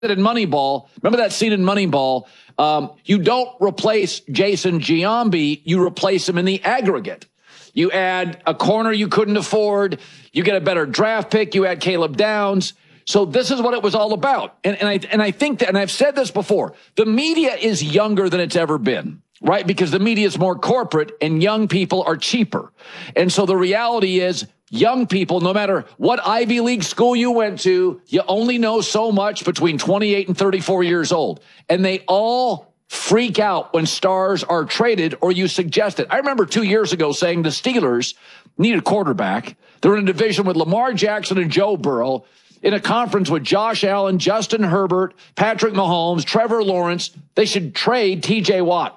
in Moneyball. Remember that scene in Moneyball? You don't replace Jason Giambi. You replace him in the aggregate. You add a corner you couldn't afford. You get a better draft pick. You add Caleb Downs. So this is what it was all about. And I think that, and I've said this before, the media is younger than it's ever been, right? Because the media is more corporate and young people are cheaper. And so the reality is, young people, no matter what Ivy League school you went to, you only know so much between 28 and 34 years old. And they all freak out when stars are traded or you suggest it. I remember 2 years ago saying the Steelers need a quarterback. They're in a division with Lamar Jackson and Joe Burrow, in a conference with Josh Allen, Justin Herbert, Patrick Mahomes, Trevor Lawrence. They should trade TJ Watt.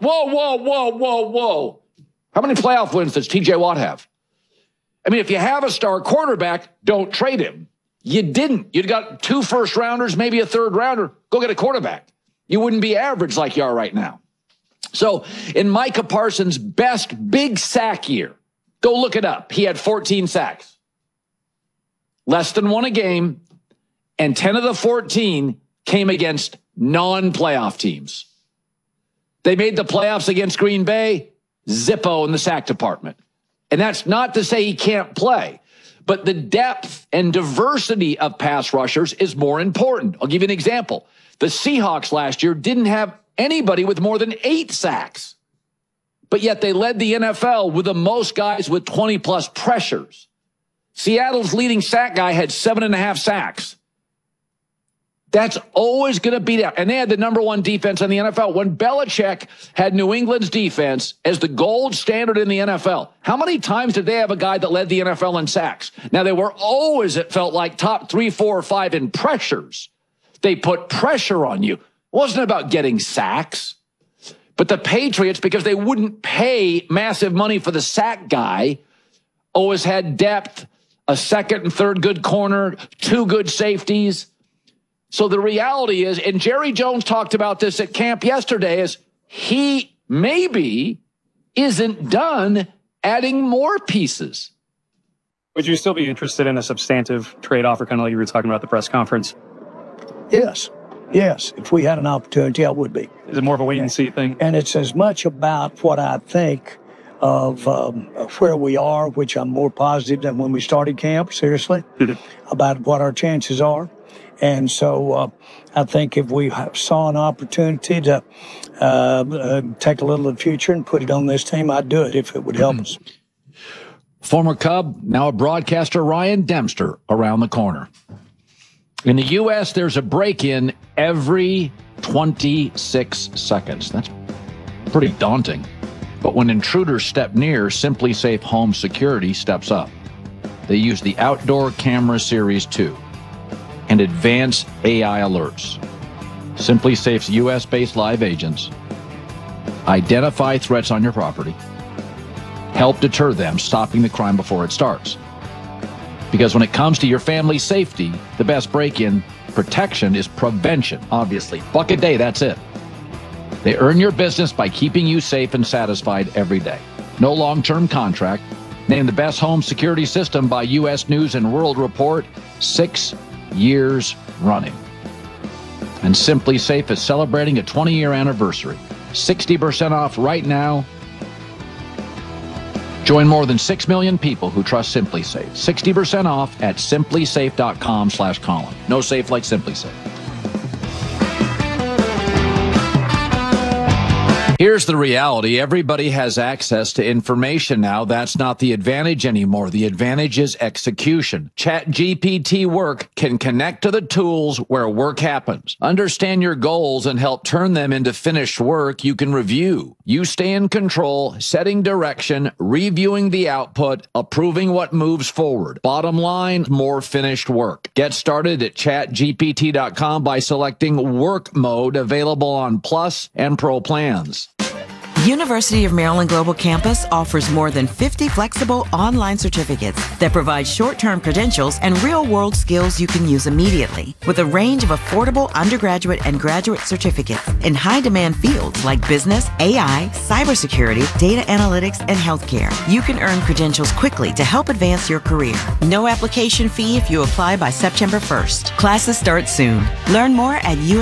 Whoa. How many playoff wins does TJ Watt have? I mean, if you have a star quarterback, don't trade him. You didn't. You'd got 2 first-rounders, maybe a third-rounder. Go get a quarterback. You wouldn't be average like you are right now. So in Micah Parsons' best big sack year, go look it up. He had 14 sacks. Less than 1 a game, and 10 of the 14 came against non-playoff teams. They made the playoffs against Green Bay, Zippo in the sack department. And that's not to say he can't play, but the depth and diversity of pass rushers is more important. I'll give you an example. The Seahawks last year didn't have anybody with more than 8 sacks, but yet they led the NFL with the most guys with 20-plus pressures. Seattle's leading sack guy had 7.5 sacks. That's always going to beat out. And they had the number 1 defense in the NFL. When Belichick had New England's defense as the gold standard in the NFL, how many times did they have a guy that led the NFL in sacks? Now, they were always, it felt like, top 3, 4, or 5 in pressures. They put pressure on you. It wasn't about getting sacks. But the Patriots, because they wouldn't pay massive money for the sack guy, always had depth, a second and third good corner, 2 good safeties. So the reality is, and Jerry Jones talked about this at camp yesterday, is he maybe isn't done adding more pieces. Would you still be interested in a substantive trade offer, kind of like you were talking about at the press conference? Yes. If we had an opportunity, I would be. Is it more of a wait-and-see thing? And it's as much about what I think of where we are, which I'm more positive than when we started camp, seriously, about what our chances are. And so I think if we saw an opportunity to take a little of the future and put it on this team, I'd do it if it would help us. Former Cub, now a broadcaster, Ryan Dempster, around the corner. In the U.S., there's a break-in every 26 seconds. That's pretty daunting. But when intruders step near, SimpliSafe Home Security steps up. They use the Outdoor Camera Series 2 and advanced AI alerts. SimpliSafe's U.S.-based live agents identify threats on your property, help deter them, stopping the crime before it starts. Because when it comes to your family's safety, the best break-in protection is prevention, obviously. Buck a day, that's it. They earn your business by keeping you safe and satisfied every day. No long-term contract. Named the best home security system by U.S. News and World Report 6 years running. And SimpliSafe is celebrating a 20-year anniversary. 60% off right now. Join more than 6 million people who trust SimpliSafe. 60% off at simplisafe.com/Colin. No safe like SimpliSafe. Here's the reality. Everybody has access to information now. That's not the advantage anymore. The advantage is execution. ChatGPT Work can connect to the tools where work happens. Understand your goals and help turn them into finished work you can review. You stay in control, setting direction, reviewing the output, approving what moves forward. Bottom line, more finished work. Get started at chatgpt.com by selecting Work Mode, available on Plus and Pro plans. University of Maryland Global Campus offers more than 50 flexible online certificates that provide short-term credentials and real-world skills you can use immediately, with a range of affordable undergraduate and graduate certificates in high-demand fields like business, AI, cybersecurity, data analytics, and healthcare. You can earn credentials quickly to help advance your career. No application fee if you apply by September 1st. Classes start soon. Learn more at